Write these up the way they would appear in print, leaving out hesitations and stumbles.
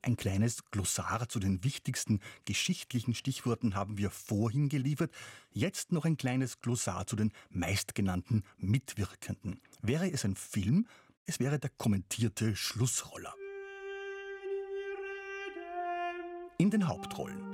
Ein kleines Glossar zu den wichtigsten geschichtlichen Stichworten haben wir vorhin geliefert. Jetzt noch ein kleines Glossar zu den meistgenannten Mitwirkenden. Wäre es ein Film, es wäre der kommentierte Schlussroller. In den Hauptrollen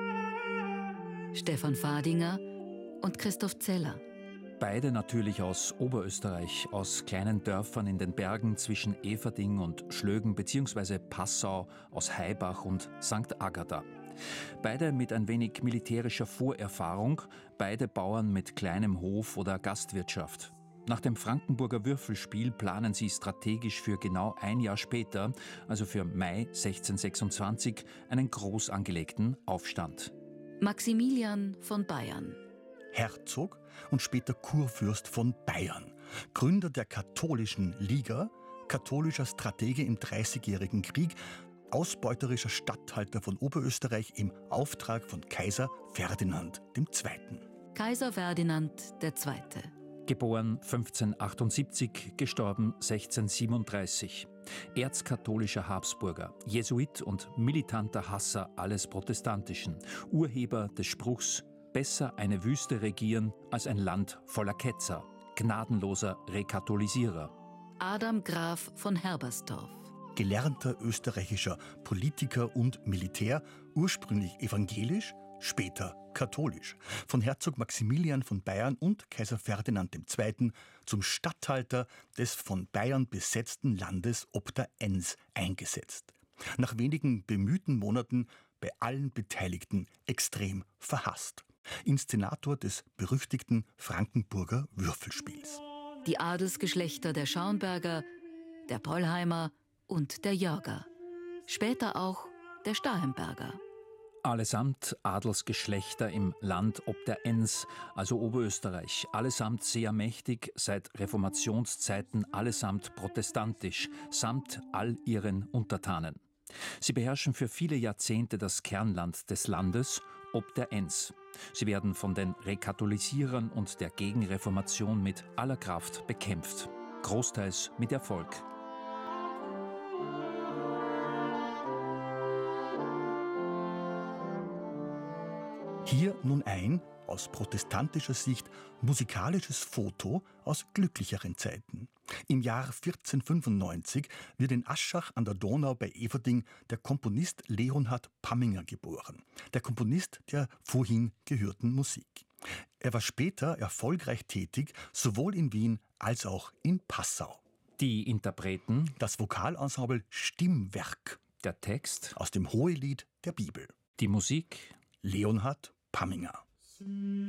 Stefan Fadinger und Christoph Zeller. Beide natürlich aus Oberösterreich, aus kleinen Dörfern in den Bergen zwischen Everding und Schlögen bzw. Passau, aus Haibach und St. Agatha. Beide mit ein wenig militärischer Vorerfahrung, beide Bauern mit kleinem Hof oder Gastwirtschaft. Nach dem Frankenburger Würfelspiel planen sie strategisch für genau ein Jahr später, also für Mai 1626, einen groß angelegten Aufstand. Maximilian von Bayern. Herzog und später Kurfürst von Bayern, Gründer der Katholischen Liga, katholischer Stratege im Dreißigjährigen Krieg, ausbeuterischer Statthalter von Oberösterreich im Auftrag von Kaiser Ferdinand II. Kaiser Ferdinand II. Geboren 1578, gestorben 1637. Erzkatholischer Habsburger, Jesuit und militanter Hasser alles Protestantischen, Urheber des Spruchs: Besser eine Wüste regieren als ein Land voller Ketzer, gnadenloser Rekatholisierer. Adam Graf von Herbersdorf. Gelernter österreichischer Politiker und Militär, ursprünglich evangelisch, später katholisch. Von Herzog Maximilian von Bayern und Kaiser Ferdinand II. Zum Statthalter des von Bayern besetzten Landes ob der Enns eingesetzt. Nach wenigen bemühten Monaten bei allen Beteiligten extrem verhasst. Inszenator des berüchtigten Frankenburger Würfelspiels. Die Adelsgeschlechter der Schauenberger, der Pollheimer und der Jörger. Später auch der Starhemberger. Allesamt Adelsgeschlechter im Land ob der Enns, also Oberösterreich, allesamt sehr mächtig, seit Reformationszeiten allesamt protestantisch, samt all ihren Untertanen. Sie beherrschen für viele Jahrzehnte das Kernland des Landes ob der Enns. Sie werden von den Rekatholisierern und der Gegenreformation mit aller Kraft bekämpft, großteils mit Erfolg. Hier nun ein, aus protestantischer Sicht, musikalisches Foto aus glücklicheren Zeiten. Im Jahr 1495 wird in Aschach an der Donau bei Everding der Komponist Leonhard Pamminger geboren. Der Komponist der vorhin gehörten Musik. Er war später erfolgreich tätig, sowohl in Wien als auch in Passau. Die Interpreten: Das Vokalensemble Stimmwerk. Der Text: aus dem Hohelied der Bibel. Die Musik: Leonhard Pamminger.